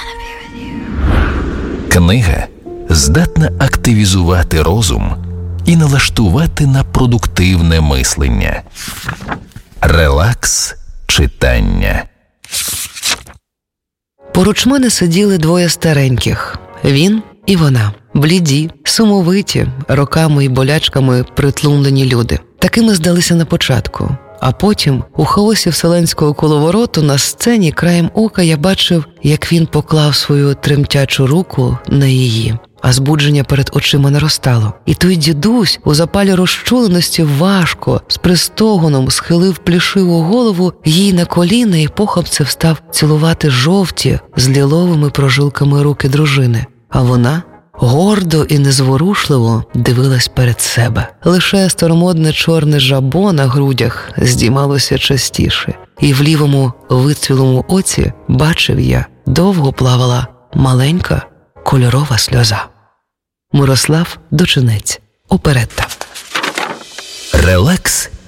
Книга здатна активізувати розум і налаштувати на продуктивне мислення. Релакс читання. Поруч мене сиділи двоє стареньких. Він і вона. Бліді, сумовиті, роками і болячками притлумлені люди. Такими здалися на початку. А потім, у хаосі вселенського коловороту, на сцені краєм ока я бачив, як він поклав свою тремтячу руку на її. А збудження перед очима наростало. І той дідусь у запалі розчуленості важко, з пристогоном схилив плішиву голову їй на коліна і похапцем став цілувати жовті з ліловими прожилками руки дружини. А вона гордо і незворушливо дивилась перед себе. Лише старомодне чорне жабо на грудях здіймалося частіше. І в лівому вицвілому оці, бачив я, довго плавала маленька кольорова сльоза. Мирослав Дочинець. Оперетта. Релакс